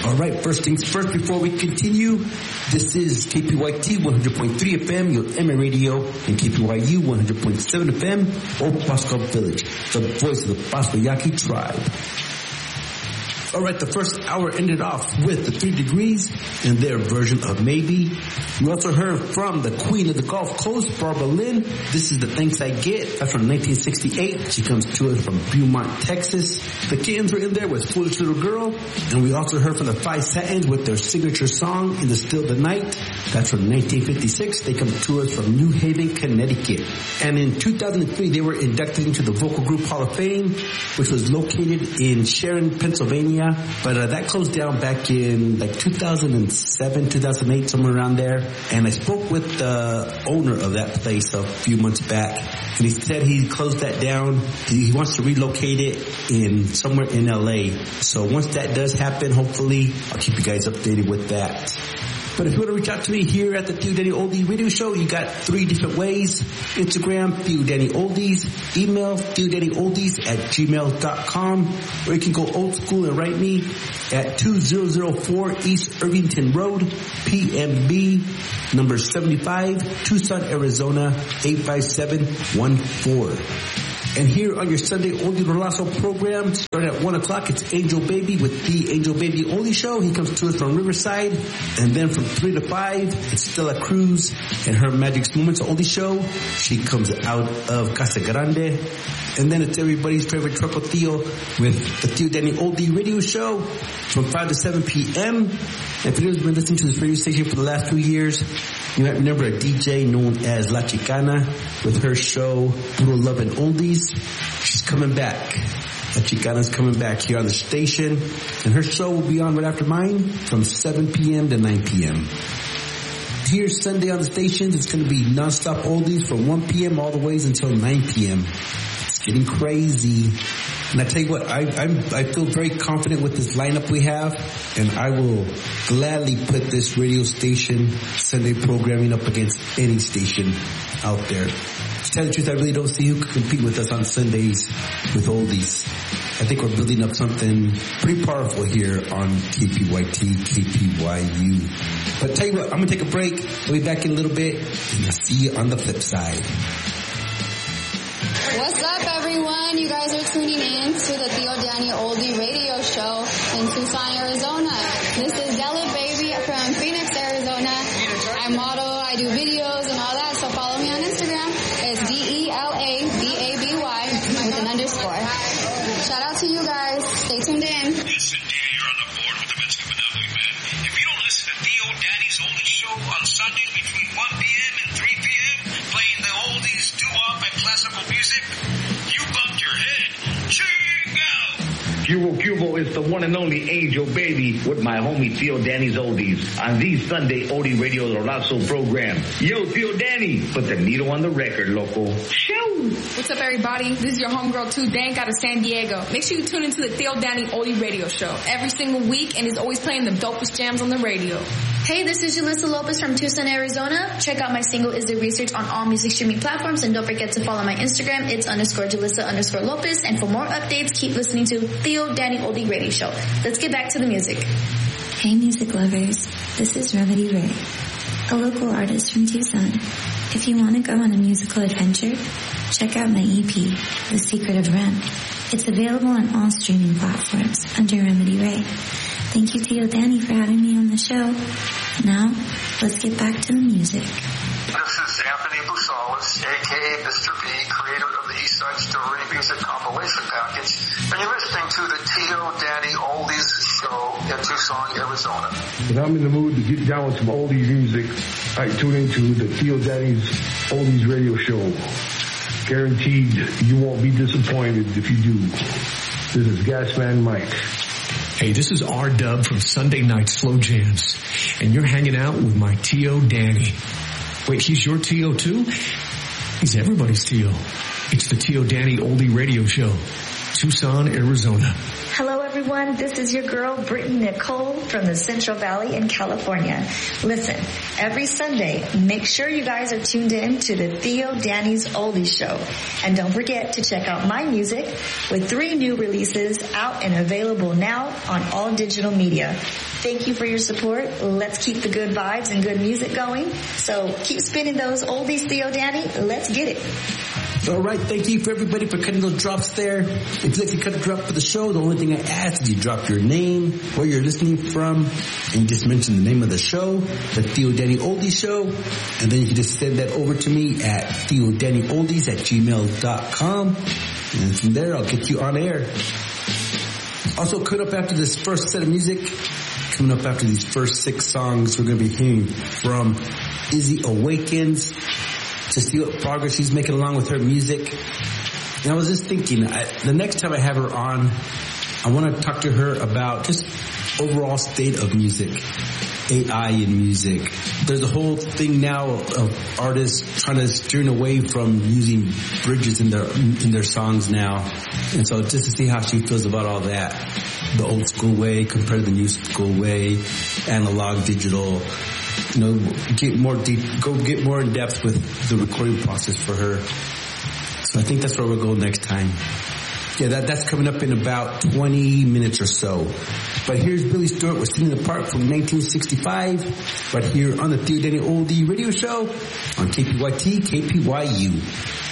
All right, first things first, before we continue, this is KPYT 100.3 FM, your MA radio, and KPYU 100.7 FM, Old Pasco Village, the voice of the Pasco Yaqui tribe. All right, the first hour ended off with the 3 Degrees and their version of Maybe. We also heard from the Queen of the Gulf Coast, Barbara Lynn. This is The Thanks I Get. That's from 1968. She comes to us from Beaumont, Texas. The Kittens were in there with Foolish Little Girl. And we also heard from the Five Satins with their signature song, In the Still the Night. That's from 1956. They come to us from New Haven, Connecticut. And in 2003, they were inducted into the Vocal Group Hall of Fame, which was located in Sharon, Pennsylvania. But that closed down back in like 2007, 2008, somewhere around there. And I spoke with the owner of that place a few months back, and he said he closed that down. He wants to relocate it in somewhere in LA. So once that does happen, hopefully I'll keep you guys updated with that. But if you want to reach out to me here at the Theo Danny Oldies radio show, you got 3 different ways. Instagram, Theo Danny Oldies. Email, theodannyoldies@gmail.com. Or you can go old school and write me at 2004 East Irvington Road, PMB, number 75, Tucson, Arizona, 85714. And here on your Sunday Oldie Rolazo program, starting at 1 o'clock, it's Angel Baby with the Angel Baby Oldie Show. He comes to us from Riverside. And then from 3 to 5, it's Stella Cruz and her Magic Moments Oldie Show. She comes out of Casa Grande. And then it's everybody's favorite Truckle Theo with the Theo Danny Oldie Radio Show from 5 to 7 p.m. And for those who've been listening to this radio station for the last 2 years, you might remember a DJ known as La Chicana with her show Puro Love and Oldies. She's coming back. La Chicana's coming back here on the station, and her show will be on right after mine from 7 p.m. to 9 p.m. Here Sunday on the stations, it's going to be nonstop oldies from 1 p.m. all the way until 9 p.m. It's getting crazy. And I tell you what, I feel very confident with this lineup we have, and I will gladly put this radio station Sunday programming up against any station out there. To tell the truth, I really don't see who can compete with us on Sundays with oldies. I think we're building up something pretty powerful here on KPYT, KPYU. But tell you what, I'm going to take a break. I'll be back in a little bit, and I'll see you on the flip side. What's up, everyone? You guys are tuning in to the Theo Danny Oldie Radio Show in Tucson, Arizona. This is Della Baby from Phoenix, Arizona. I model, I do videos and all that, so follow me on Instagram. It's DELABABY with an underscore. Shout out to you guys. Stay tuned in. Listen, Dana, you're on the board with the events coming up, man. If you don't listen to Theo Danny's Oldie Show on Sundays between 1 p.m. and 3 p.m., playing the oldies, doo-wop, and classical music, you bumped your head. Cubo is the one and only Angel Baby with my homie Theo Danny's Oldies on the Sunday Oldie Radio Rolazo program. Yo, Theo Danny, put the needle on the record, loco. Shoo! What's up, everybody? This is your homegirl, Too Dank, out of San Diego. Make sure you tune into the Theo Danny Oldie Radio Show every single week, and is always playing the dopest jams on the radio. Hey, this is Julissa Lopez from Tucson, Arizona. Check out my single Is There Research on all music streaming platforms, and don't forget to follow my Instagram. It's _Julissa_Lopez. And for more updates, keep listening to Theo Danny Oldie Radio Show. Let's get back to the music. Hey, music lovers. This is Remedy Ray, a local artist from Tucson. If you want to go on a musical adventure, check out my EP, The Secret of Rem. It's available on all streaming platforms under Remedy Ray. Thank you, Theo Danny, for having me on the show. Now, let's get back to the music. This is Anthony Busalis, a.k.a. Mr. B, creator of the Eastside Story Music Compilation Package, and you're listening to the Theo Danny Oldies Show in Tucson, Arizona. When I'm in the mood to get down with some oldies music, I tune into the Theo Danny's Oldies Radio Show. Guaranteed you won't be disappointed if you do. This is Gasman Mike. Hey, this is R-Dub from Sunday Night Slow Jams, and you're hanging out with my Theo Danny. Wait, he's your Theo too? He's everybody's Theo. It's the Theo Danny Oldie Radio Show, Tucson, Arizona. Hello, everyone. This is your girl, Brittany Nicole from the Central Valley in California. Listen, every Sunday, make sure you guys are tuned in to the Theo Danny's Oldies Show. And don't forget to check out my music with 3 new releases out and available now on all digital media. Thank you for your support. Let's keep the good vibes and good music going. So keep spinning those oldies, Theo Danny. Let's get it. All right, thank you for everybody for cutting those drops there. If you'd like to cut a drop for the show, the only thing I ask is you drop your name, where you're listening from, and you just mention the name of the show, the Theo Danny Oldies Show, and then you can just send that over to me at theodannyloldies@gmail.com, and from there I'll get you on air. Also, coming up after this first set of music, coming up after these first 6 songs, we're going to be hearing from Izzy Awakens, to see what progress she's making along with her music. And I was just thinking, the next time I have her on, I want to talk to her about just overall state of music, AI in music. There's a whole thing now of artists trying to steer away from using bridges in their songs now. And so just to see how she feels about all that, the old school way compared to the new school way, analog, digital. Get more in depth with the recording process for her. So I think that's where we'll go next time. Yeah, that's coming up in about 20 minutes or so. But here's Billy Stewart with Singing in the Park from 1965, right here on the Theo Danny Oldie Radio Show on KPYT, KPYU.